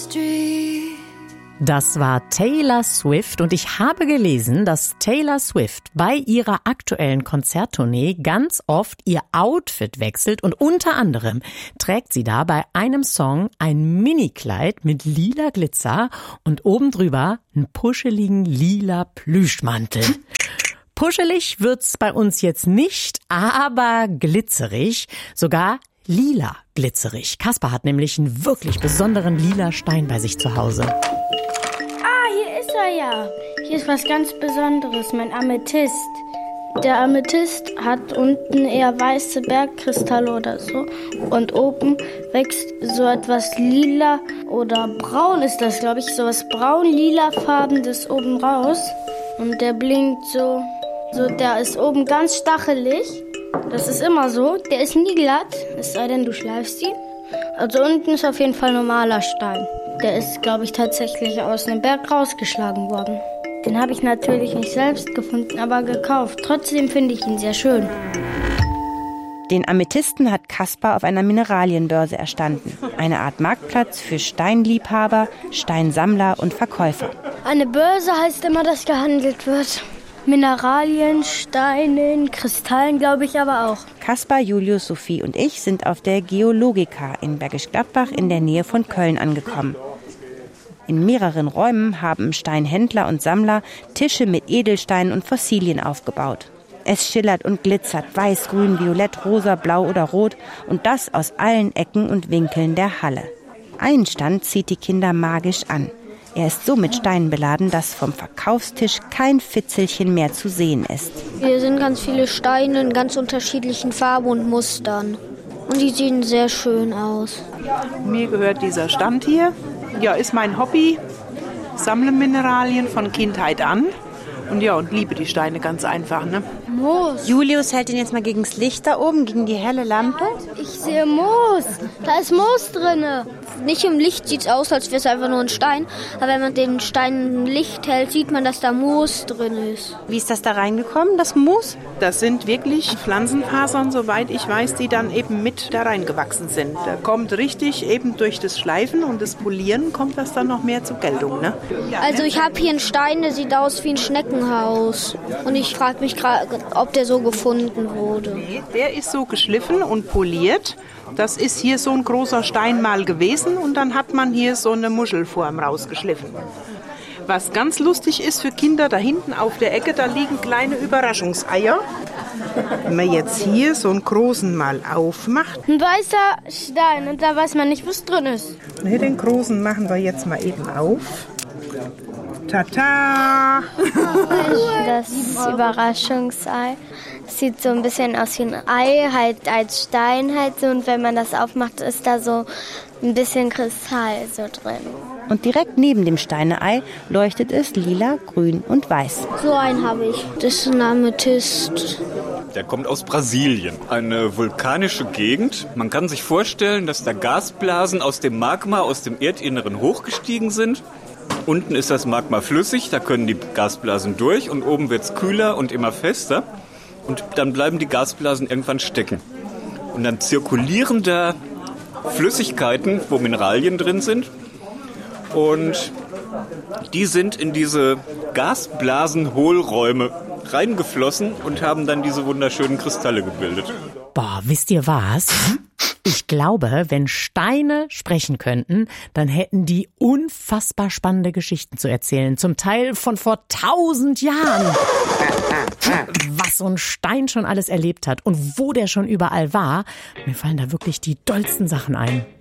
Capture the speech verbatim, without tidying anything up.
street. Das war Taylor Swift und ich habe gelesen, dass Taylor Swift bei ihrer aktuellen Konzerttournee ganz oft ihr Outfit wechselt und unter anderem trägt sie da bei einem Song ein Minikleid mit lila Glitzer und oben drüber einen puscheligen lila Plüschmantel. Puschelig wird's bei uns jetzt nicht, aber glitzerig, sogar lila glitzerig. Kaspar hat nämlich einen wirklich besonderen lila Stein bei sich zu Hause. Ja, hier ist was ganz Besonderes, mein Amethyst. Der Amethyst hat unten eher weiße Bergkristalle oder so und oben wächst so etwas lila oder braun ist das, glaube ich, so was braun-lila-farbenes oben raus und der blinkt so, so, der ist oben ganz stachelig, das ist immer so, der ist nie glatt, es sei denn, du schleifst ihn. Also unten ist auf jeden Fall normaler Stein. Der ist, glaube ich, tatsächlich aus einem Berg rausgeschlagen worden. Den habe ich natürlich nicht selbst gefunden, aber gekauft. Trotzdem finde ich ihn sehr schön. Den Amethysten hat Kaspar auf einer Mineralienbörse erstanden. Eine Art Marktplatz für Steinliebhaber, Steinsammler und Verkäufer. Eine Börse heißt immer, dass gehandelt wird. Mineralien, Steinen, Kristallen, glaube ich aber auch. Kaspar, Julius, Sophie und ich sind auf der Geologica in Bergisch Gladbach in der Nähe von Köln angekommen. In mehreren Räumen haben Steinhändler und Sammler Tische mit Edelsteinen und Fossilien aufgebaut. Es schillert und glitzert, weiß, grün, violett, rosa, blau oder rot und das aus allen Ecken und Winkeln der Halle. Ein Stand zieht die Kinder magisch an. Er ist so mit Steinen beladen, dass vom Verkaufstisch kein Fitzelchen mehr zu sehen ist. Hier sind ganz viele Steine in ganz unterschiedlichen Farben und Mustern. Und die sehen sehr schön aus. Mir gehört dieser Stand hier. Ja, ist mein Hobby. Sammle Mineralien von Kindheit an. Und ja, und liebe die Steine ganz einfach, ne? Moos. Julius hält ihn jetzt mal gegens Licht da oben, gegen die helle Lampe. Ich sehe Moos. Da ist Moos drinne. Nicht im Licht sieht es aus, als wäre es einfach nur ein Stein. Aber wenn man den Stein im Licht hält, sieht man, dass da Moos drin ist. Wie ist das da reingekommen, das Moos? Das sind wirklich Pflanzenfasern, soweit ich weiß, die dann eben mit da reingewachsen sind. Da kommt richtig eben durch das Schleifen und das Polieren kommt das dann noch mehr zur Geltung, ne? Also ich habe hier einen Stein, der sieht aus wie ein Schneckenhaus. Und ich frage mich gerade, ob der so gefunden wurde. Nee, der ist so geschliffen und poliert. Das ist hier so ein großer Stein mal gewesen und dann hat man hier so eine Muschelform rausgeschliffen. Was ganz lustig ist für Kinder, da hinten auf der Ecke, da liegen kleine Überraschungseier. Wenn man jetzt hier so einen großen mal aufmacht. Ein weißer Stein und da weiß man nicht, was drin ist. Ne, den großen machen wir jetzt mal eben auf. Tata! Das Überraschungsei sieht so ein bisschen aus wie ein Ei, halt als Stein halt so. Und wenn man das aufmacht, ist da so ein bisschen Kristall so drin. Und direkt neben dem Steineei leuchtet es lila, grün und weiß. So einen habe ich. Das ist ein Amethyst. Der kommt aus Brasilien, eine vulkanische Gegend. Man kann sich vorstellen, dass da Gasblasen aus dem Magma, aus dem Erdinneren hochgestiegen sind. Unten ist das Magma flüssig, da können die Gasblasen durch und oben wird es kühler und immer fester. Und dann bleiben die Gasblasen irgendwann stecken. Und dann zirkulieren da Flüssigkeiten, wo Mineralien drin sind. Und die sind in diese Gasblasenhohlräume reingeflossen und haben dann diese wunderschönen Kristalle gebildet. Boah, wisst ihr was? Ich glaube, wenn Steine sprechen könnten, dann hätten die unfassbar spannende Geschichten zu erzählen. Zum Teil von vor tausend Jahren. Was so ein Stein schon alles erlebt hat und wo der schon überall war. Mir fallen da wirklich die dollsten Sachen ein.